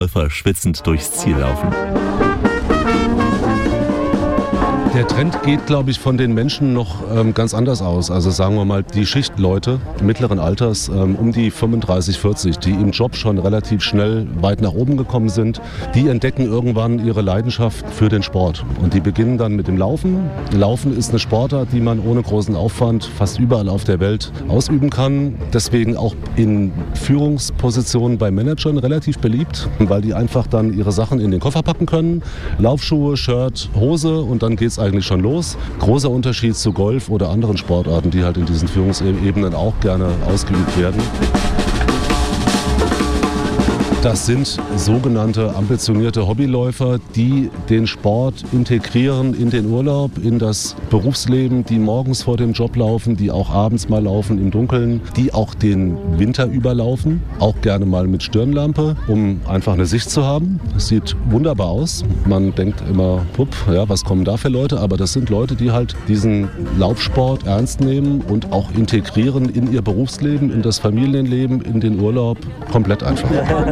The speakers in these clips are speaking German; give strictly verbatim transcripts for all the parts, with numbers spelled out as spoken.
Läufer schwitzend durchs Ziel laufen. Der Trend geht, glaube ich, von den Menschen noch ähm, ganz anders aus. Also sagen wir mal, die Schichtleute mittleren Alters, ähm, um die fünfunddreißig, vierzig, die im Job schon relativ schnell weit nach oben gekommen sind, die entdecken irgendwann ihre Leidenschaft für den Sport. Und die beginnen dann mit dem Laufen. Laufen ist eine Sportart, die man ohne großen Aufwand fast überall auf der Welt ausüben kann. Deswegen auch in Führungspositionen bei Managern relativ beliebt, weil die einfach dann ihre Sachen in den Koffer packen können. Laufschuhe, Shirt, Hose und dann geht's eigentlich schon los. Großer Unterschied zu Golf oder anderen Sportarten, die halt in diesen Führungsebenen auch gerne ausgeübt werden. Das sind sogenannte ambitionierte Hobbyläufer, die den Sport integrieren in den Urlaub, in das Berufsleben, die morgens vor dem Job laufen, die auch abends mal laufen im Dunkeln, die auch den Winter überlaufen, auch gerne mal mit Stirnlampe, um einfach eine Sicht zu haben. Das sieht wunderbar aus. Man denkt immer, pup, ja, was kommen da für Leute? Aber das sind Leute, die halt diesen Laufsport ernst nehmen und auch integrieren in ihr Berufsleben, in das Familienleben, in den Urlaub, komplett einfach.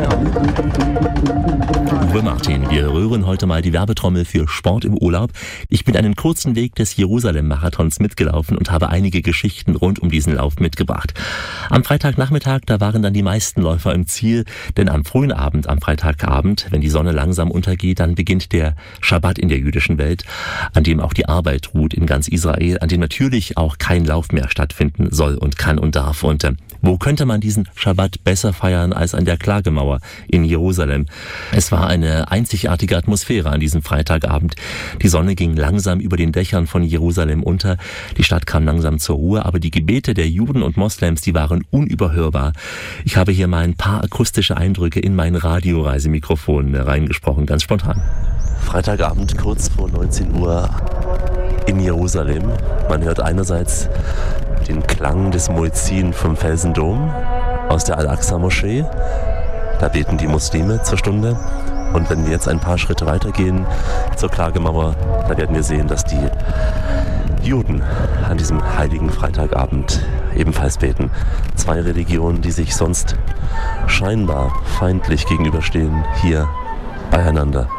Uwe Martin, wir rühren heute mal die Werbetrommel für Sport im Urlaub. Ich bin einen kurzen Weg des Jerusalem-Marathons mitgelaufen und habe einige Geschichten rund um diesen Lauf mitgebracht. Am Freitagnachmittag, da waren dann die meisten Läufer im Ziel, denn am frühen Abend, am Freitagabend, wenn die Sonne langsam untergeht, dann beginnt der Schabbat in der jüdischen Welt, an dem auch die Arbeit ruht in ganz Israel, an dem natürlich auch kein Lauf mehr stattfinden soll und kann und darf. Und äh, wo könnte man diesen Schabbat besser feiern als an der Klagemauer in Jerusalem? Es war eine einzigartige Atmosphäre an diesem Freitagabend. Die Sonne ging langsam über den Dächern von Jerusalem unter. Die Stadt kam langsam zur Ruhe, aber die Gebete der Juden und Moslems, die waren unüberhörbar. Ich habe hier mal ein paar akustische Eindrücke in mein Radioreisemikrofon reingesprochen, ganz spontan. Freitagabend, kurz vor neunzehn Uhr in Jerusalem. Man hört einerseits den Klang des Muezzin vom Felsendom aus der Al-Aqsa-Moschee. Da beten die Muslime zur Stunde. Und wenn wir jetzt ein paar Schritte weitergehen zur Klagemauer, da werden wir sehen, dass die Juden an diesem heiligen Freitagabend ebenfalls beten. Zwei Religionen, die sich sonst scheinbar feindlich gegenüberstehen, hier beieinander.